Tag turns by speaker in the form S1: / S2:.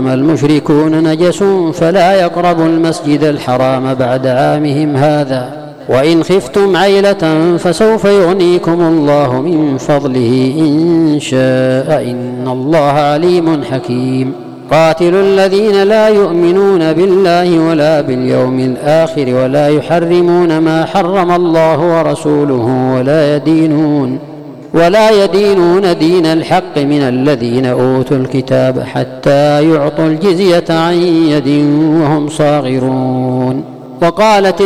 S1: إنما المشركون نجس فلا يقربوا المسجد الحرام بعد عامهم هذا وإن خفتم عيلة فسوف يغنيكم الله من فضله إن شاء إن الله عليم حكيم قاتلوا الذين لا يؤمنون بالله ولا باليوم الآخر ولا يحرمون ما حرم الله ورسوله ولا يدينون دين الحق من الذين أوتوا الكتاب حتى يعطوا الجزية عن يد وهم صاغرون. وقالت